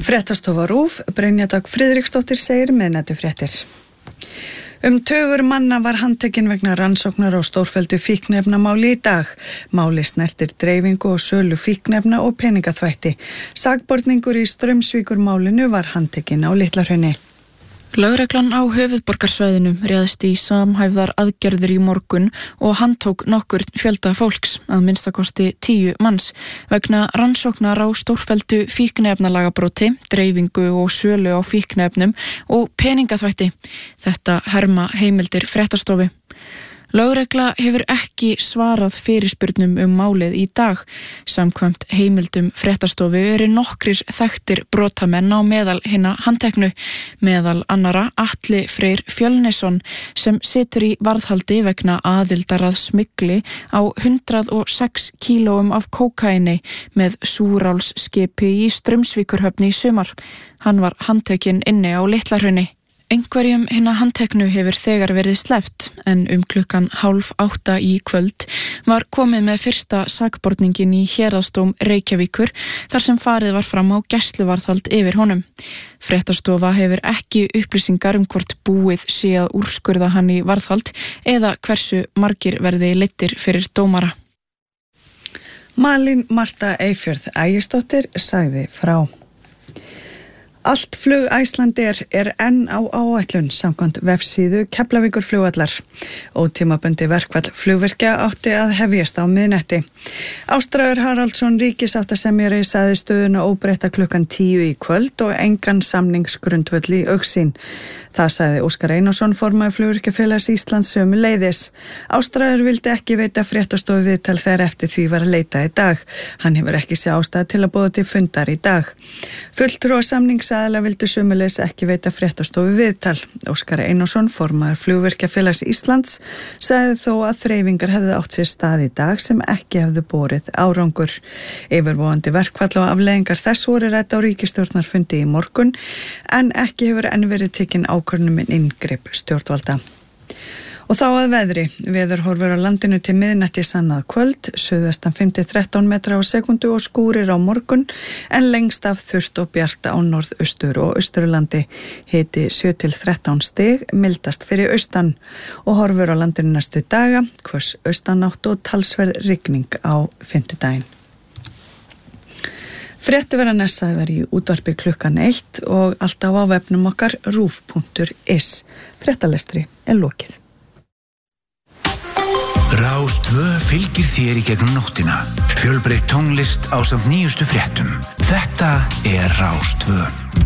Fréttastofa RÚV, Brynja Dögg Friðriksdóttir segir miðnættufréttir. Tugur manna var handtekinn vegna rannsóknar á stórfelldu fíkniefnamáli í dag. Máli snertir dreifingu og sölu fíkniefna og peningaþvætti. Sakborningur í Straumsvíkurmálinu var handtekinn á Litlahrauni. Lögreglan á höfuðborgarsvæðinu réðst í samhæfðar aðgerðir í morgun og handtók nokkurn fjölda fólks, að minnstakosti 10 manns, vegna rannsóknar á stórfelldu fíkniefnalagabróti, dreifingu og sölu á fíkniefnum og peningaþvætti. Þetta herma heimildir fréttastofu. Lögregla hefur ekki svarað fyrirspurnum málið í dag. Samkvæmt heimildum fréttastofu eru nokkrir þekktir brotamenn á meðal hinna handteknu, meðal annara Atli Freyr Fjölnisson sem situr í varðhaldi vegna aðildar að smygli á 106 kílóum af kókaini með súrálsskipi í Straumsvíkurhöfn í sumar. Hann var handtekinn inni á Litlahrauni. Einhverjum hinna handteknu hefur þegar verið sleppt en klukkan 7:30 í kvöld var komið með fyrsta sakborningin í héraðsdóm Reykjavíkur þar sem farið var fram á gæsluvarðhald yfir honum. Fréttastofa hefur ekki upplýsingar hvort búið sé að úrskurða hann í varðhald eða hversu margir verði leiddir fyrir dómara. Malín Marta Eyfjörð Ægisdóttir sagði frá. Allt flug Icelandair enn á áætlun samkvæmt vefsíðu Keflavíkurflugvallar. Ótímabundið verkfall flugvirkja átti að hefjast á miðnætti. Ástráður Haraldsson ríkissáttasemjari sagði stöðuna óbreytta klukkan 10 í kvöld og engan samningsgrundvöll í augsýn. Það sagði Óskar Einarsson, formaður Flugvirkjafélags Íslands sömuleiðis. Ástráður vildi ekki veita fréttastofu viðtal þegar eftir því var að leita í dag. Hann hefur ekki séð ástæðu til að boða til fundar í dag. Fulltrúar samningsaðila vildu sömuleiðis ekki veita fréttastofu viðtal. Óskar Einarsson, formaður Flugvirkjafélags Íslands, sagði þó að þreifingar hefðu átt sér stað í dag sem ekki hefðu borið árangur. Yfirvofandi verkfall og afleiðingar þess voru rædd á ríkisstjórnarfundi í morgun en ekki hefur enn verið tekin ákvörðun inngrip stjórnvalda. Og þá að veðri. Veðurhorfur á landinu til miðnætti sannað kvöld, suðvestan 5-13 metra á sekundu og skúrir á morgun, en lengst af þurrt og bjart á norðaustur og austurlandi. Hiti 7-13 stig, mildast fyrir austan og horfur á landinu næstu daga, hvöss austanátt og talsverð rigning á fimmtudaginn. Fréttir verða næst sagðar í útvarpi klukkan 1 og alltaf á vefnum okkar rúv.is. Fréttalestri lokið. Rás 2 fylgir þér í gegnum nóttina. Fjölbreytt tónlist ásamt nýjustu fréttum. Þetta Rás 2.